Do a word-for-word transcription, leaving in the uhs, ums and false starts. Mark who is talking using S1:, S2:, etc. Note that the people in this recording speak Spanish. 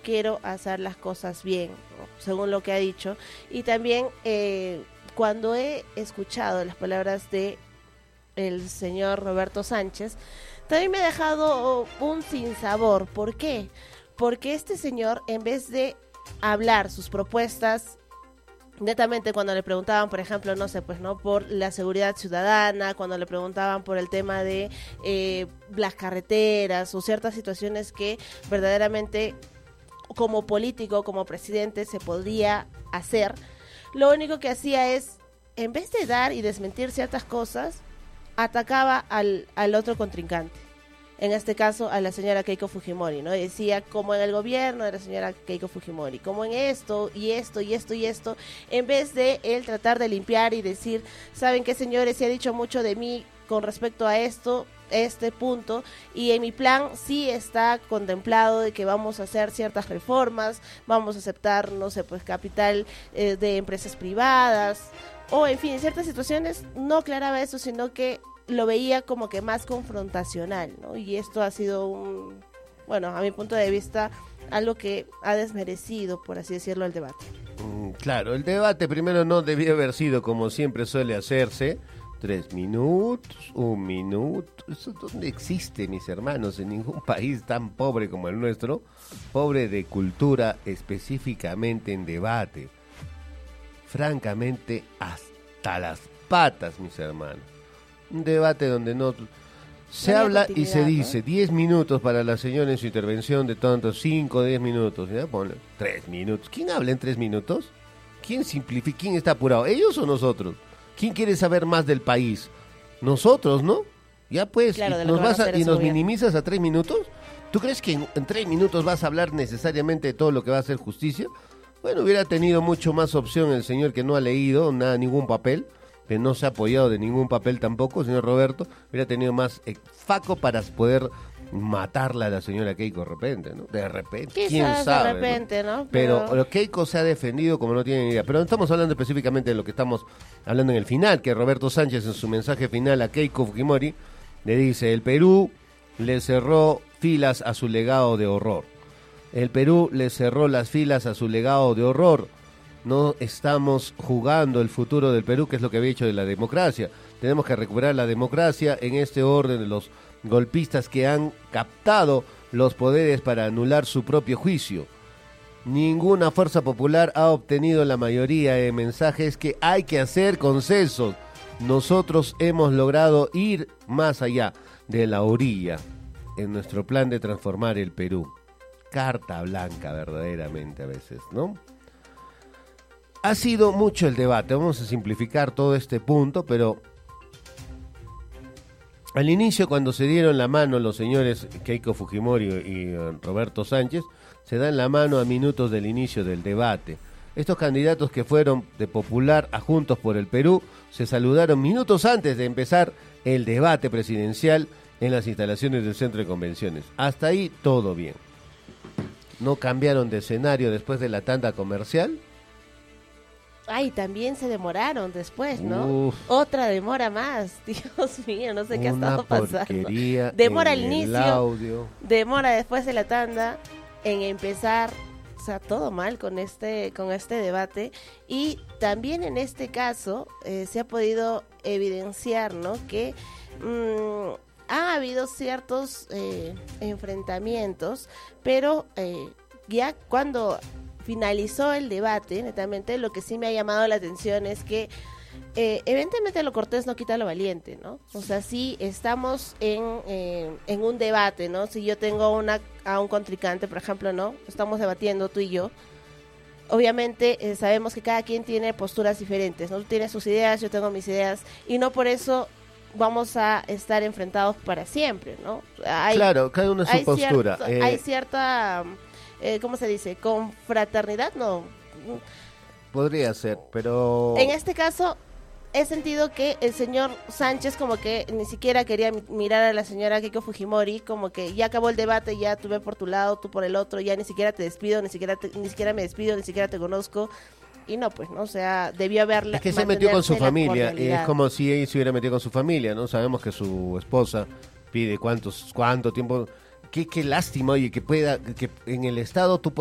S1: quiero hacer las cosas bien, ¿no? Según lo que ha dicho. Y también eh, cuando he escuchado las palabras de el señor Roberto Sánchez, también me ha dejado un sinsabor. ¿Por qué? Porque este señor, en vez de hablar sus propuestas, netamente cuando le preguntaban, por ejemplo, no sé, pues no, por la seguridad ciudadana, cuando le preguntaban por el tema de eh, las carreteras o ciertas situaciones que verdaderamente como político, como presidente se podría hacer, lo único que hacía es, en vez de dar y desmentir ciertas cosas, atacaba al, al otro contrincante. En este caso a la señora Keiko Fujimori, ¿no? Decía como en el gobierno de la señora Keiko Fujimori, como en esto y esto y esto y esto, en vez de él tratar de limpiar y decir, ¿saben qué, señores? Se ha dicho mucho de mí con respecto a esto, este punto, y en mi plan sí está contemplado de que vamos a hacer ciertas reformas, vamos a aceptar, no sé, pues capital eh, de empresas privadas, o en fin, en ciertas situaciones no aclaraba eso, sino que lo veía como que más confrontacional, ¿no? Y esto ha sido un, bueno, a mi punto de vista, algo que ha desmerecido, por así decirlo, el debate.
S2: Mm, claro, el debate primero no debía haber sido como siempre suele hacerse, tres minutos, un minuto, eso ¿dónde existe, mis hermanos? En ningún país tan pobre como el nuestro, pobre de cultura, específicamente en debate. Francamente, hasta las patas, mis hermanos. Un debate donde no se no habla y se dice diez ¿no? minutos para la señora en su intervención de tantos, cinco, diez minutos, ¿ya? Ponle tres minutos. ¿Quién habla en tres minutos? ¿Quién simplifica? ¿Quién está apurado? ¿Ellos o nosotros? ¿Quién quiere saber más del país? Nosotros, ¿no? Ya pues,
S1: claro,
S2: y nos, vas a, y nos minimizas a tres minutos. ¿Tú crees que en, en tres minutos vas a hablar necesariamente de todo lo que va a ser justicia? Bueno, hubiera tenido mucho más opción el señor que no ha leído nada, ningún papel, que no se ha apoyado de ningún papel tampoco, señor Roberto, hubiera tenido más eh, faco para poder matarla a la señora Keiko de repente, ¿no? De repente,
S1: quizás
S2: quién sabe,
S1: de repente, ¿no?
S2: ¿no? Pero, Pero Keiko se ha defendido como no tienen idea. Pero estamos hablando específicamente de lo que estamos hablando en el final, que Roberto Sánchez en su mensaje final a Keiko Fujimori le dice, el Perú le cerró filas a su legado de horror. El Perú le cerró las filas a su legado de horror. No estamos jugando el futuro del Perú, que es lo que había dicho de la democracia. Tenemos que recuperar la democracia en este orden de los golpistas que han captado los poderes para anular su propio juicio. Ninguna fuerza popular ha obtenido la mayoría de mensajes que hay que hacer consensos. Nosotros hemos logrado ir más allá de la orilla en nuestro plan de transformar el Perú. Carta blanca verdaderamente a veces, ¿no? Ha sido mucho el debate, vamos a simplificar todo este punto, pero al inicio cuando se dieron la mano los señores Keiko Fujimori y Roberto Sánchez, se dan la mano a minutos del inicio del debate. Estos candidatos que fueron de Popular a Juntos por el Perú se saludaron minutos antes de empezar el debate presidencial en las instalaciones del Centro de Convenciones. Hasta ahí todo bien. ¿No cambiaron de escenario después de la tanda comercial?
S1: Ay, también se demoraron después, ¿no?
S2: Uf.
S1: Otra demora más. Dios mío, no sé qué ha estado pasando.
S2: Demora
S1: al inicio,
S2: audio.
S1: demora después de la tanda en empezar, o sea, todo mal con este con este debate. Y también en este caso eh, se ha podido evidenciar, ¿no? Que mmm, ha habido ciertos eh, enfrentamientos, pero eh, ya cuando finalizó el debate, netamente, lo que sí me ha llamado la atención es que eh, evidentemente lo cortés no quita lo valiente, ¿no? O sea, sí estamos en, eh, en un debate, ¿no? Si yo tengo una a un contrincante, por ejemplo, ¿no? Estamos debatiendo tú y yo. Obviamente eh, sabemos que cada quien tiene posturas diferentes, ¿no? Tú tienes sus ideas, yo tengo mis ideas, y no por eso vamos a estar enfrentados para siempre, ¿no? Hay,
S2: claro, cada uno su postura.
S1: Cierto,
S2: eh...
S1: Hay cierta... Eh, ¿cómo se dice? ¿Con fraternidad? No.
S2: Podría ser, pero...
S1: En este caso, he sentido que el señor Sánchez como que ni siquiera quería mirar a la señora Keiko Fujimori, como que ya acabó el debate, ya tuve por tu lado, tú por el otro, ya ni siquiera te despido, ni siquiera te, ni siquiera me despido, ni siquiera te conozco. Y no, pues, ¿no? O sea, debió haberle...
S2: Es que se metió con su familia, y es como si ella se hubiera metido con su familia, ¿no? Sabemos que su esposa pide cuántos, cuánto tiempo... Qué, qué lástima, oye, que pueda, que en el Estado tú puedas